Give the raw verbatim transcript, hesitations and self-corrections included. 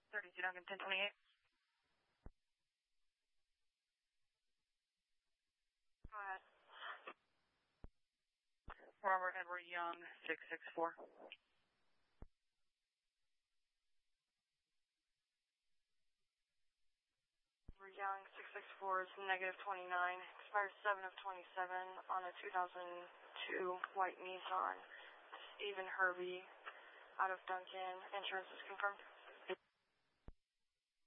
thirty-two Duncan, ten twenty-eight. Go ahead. Robert Edward Young, six six four. Edward Young, six six four is negative twenty-nine. Expires seven of twenty-seven on a two thousand two white Nissan. Stephen Hervey, out of Duncan. Insurance is confirmed.